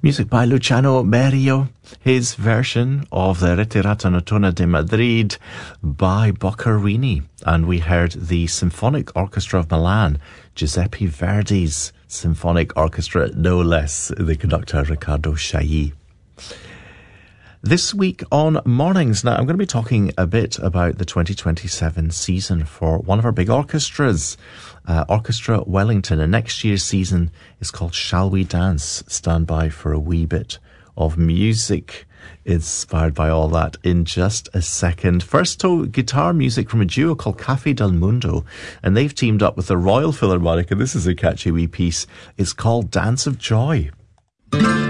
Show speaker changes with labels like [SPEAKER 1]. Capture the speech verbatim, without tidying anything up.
[SPEAKER 1] Music by Luciano Berio, his version of the Ritirata Notturna de Madrid by Boccherini. And we heard the Symphonic Orchestra of Milan, Giuseppe Verdi's Symphonic Orchestra, no less, the conductor Riccardo Chailly. This week on Mornings, now I'm going to be talking a bit about the twenty twenty-seven season for one of our big orchestras, uh, Orchestra Wellington. And next year's season is called Shall We Dance? Stand by for a wee bit of music inspired by all that in just a second. First, to guitar music from a duo called Cafe del Mundo, and they've teamed up with the Royal Philharmonic, and this is a catchy wee piece. It's called Dance of Joy.